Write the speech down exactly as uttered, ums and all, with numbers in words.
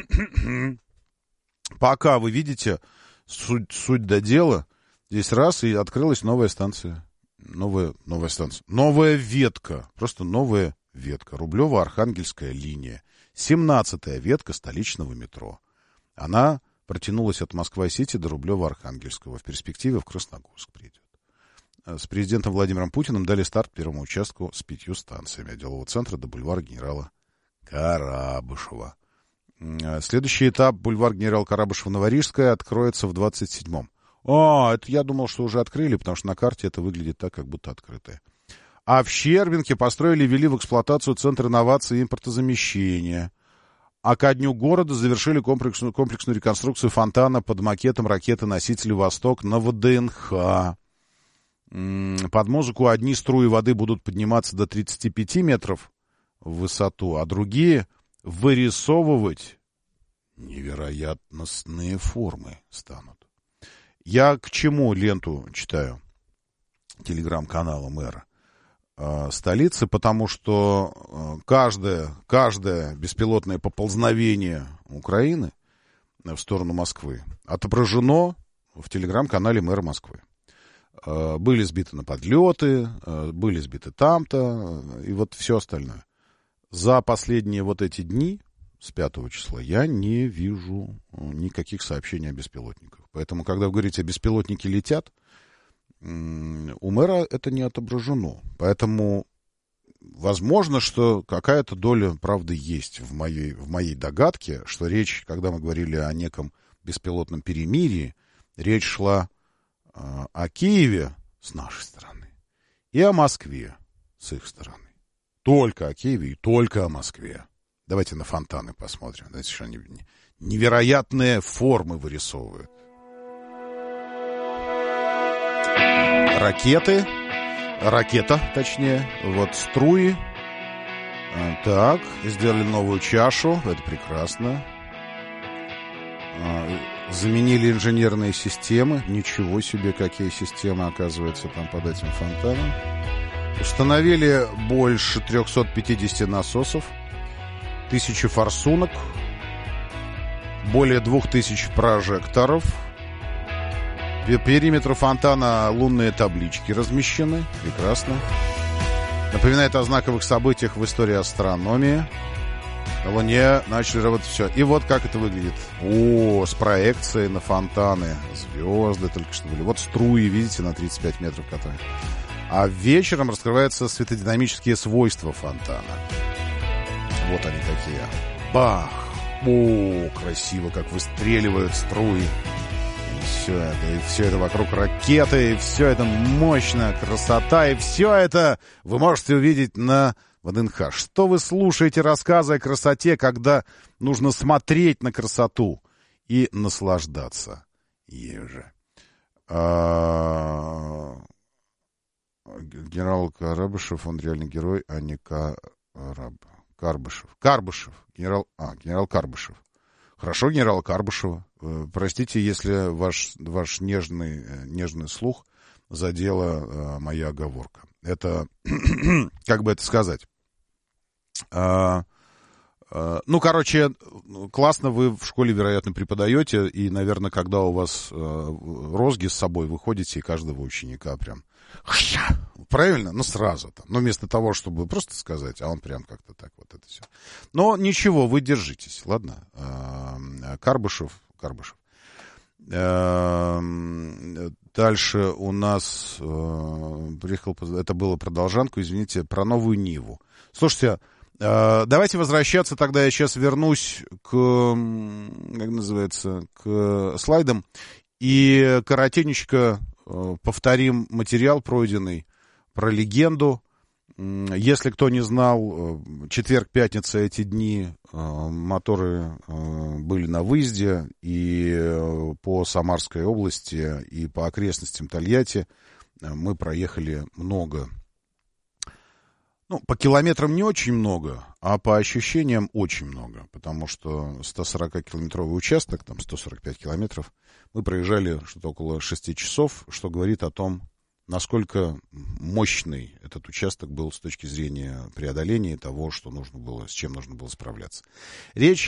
пока вы видите суть, суть до дела, здесь раз и открылась новая станция. Новая, новая станция. Новая ветка. Просто новая ветка. Рублево-Архангельская линия. семнадцатая ветка столичного метро. Она протянулась от Москва-Сити до Рублева-Архангельского. В перспективе в Красногорск придет. С президентом Владимиром Путиным дали старт первому участку с пятью станциями. От делового центра до бульвара генерала Карабышева. Следующий этап, бульвар генерала Карабышева-Новорижская, откроется в двадцать седьмом. А, это я думал, что уже открыли, потому что на карте это выглядит так, как будто открытое. А в Щербинке построили и ввели в эксплуатацию Центр инноваций и импортозамещения. А ко дню города завершили комплексную, комплексную реконструкцию фонтана под макетом ракеты-носитель «Восток» на ВДНХ. Под музыку одни струи воды будут подниматься до тридцати пяти метров в высоту, а другие вырисовывать невероятностные формы станут. Я к чему ленту читаю телеграм-канала мэра э, столицы? Потому что э, каждое, каждое беспилотное поползновение Украины в сторону Москвы отображено в телеграм-канале мэра Москвы. Э, были сбиты на подлеты, э, были сбиты там-то, э, и вот все остальное. За последние вот эти дни, с пятого числа, я не вижу никаких сообщений о беспилотниках. Поэтому, когда вы говорите, беспилотники летят, у мэра это не отображено. Поэтому возможно, что какая-то доля правды есть в моей, в моей догадке, что речь, когда мы говорили о неком беспилотном перемирии, речь шла э, о Киеве с нашей стороны и о Москве с их стороны. Только о Киеве и только о Москве. Давайте на фонтаны посмотрим. Давайте, что они невероятные формы вырисовывают. Ракеты. Ракета, точнее. Вот струи. Так, сделали новую чашу. Это прекрасно. Заменили инженерные системы. Ничего себе, какие системы, оказывается, там под этим фонтаном. Установили больше трехсот пятидесяти насосов. Тысячи форсунок, более двух тысяч прожекторов. По периметру фонтана лунные таблички размещены. Прекрасно. Напоминает о знаковых событиях в истории астрономии. На Луне начали работать все. И вот как это выглядит. О, с проекцией на фонтаны. Звезды только что были. Вот струи, видите, на тридцать пять метров которые. А вечером раскрываются светодинамические свойства фонтана. Вот они такие. Бах! О, красиво, как выстреливают струи. И все это, и все это вокруг ракеты, и все это мощно, красота, и все это вы можете увидеть на ВДНХ. Что вы слушаете рассказы о красоте, когда нужно смотреть на красоту и наслаждаться ею же? А... Генерал Карабышев, он реальный герой, а не Караб... Карбышев. Карбышев. Генерал... А, генерал Карбышев. Хорошо, генерал Карбышева. Э, простите, если ваш, ваш нежный, э, нежный слух задела э, моя оговорка. Это, как бы это сказать? Э, э, ну, короче, классно вы в школе, вероятно, преподаете, и, наверное, когда у вас э, розги с собой, вы ходите, и каждого ученика прям... Правильно? Ну, сразу там. Ну, вместо того, чтобы просто сказать, а он прям как-то так вот это все. Но ничего, вы держитесь, ладно? Карбышев, Карбышев. Дальше у нас приехал, это было про Должанку, извините, про Новую Ниву. Слушайте, давайте возвращаться, тогда я сейчас вернусь к, как называется, к слайдам и коротенечко повторим материал пройденный про легенду. Если кто не знал, четверг, пятница, эти дни моторы были на выезде и по Самарской области, и по окрестностям Тольятти мы проехали много. Ну, по километрам не очень много, а по ощущениям очень много, потому что сто сорокакилометровый участок, там сто сорок пять километров, мы проезжали что-то около шести часов, что говорит о том, насколько мощный этот участок был с точки зрения преодоления того, что нужно было, с чем нужно было справляться. Речь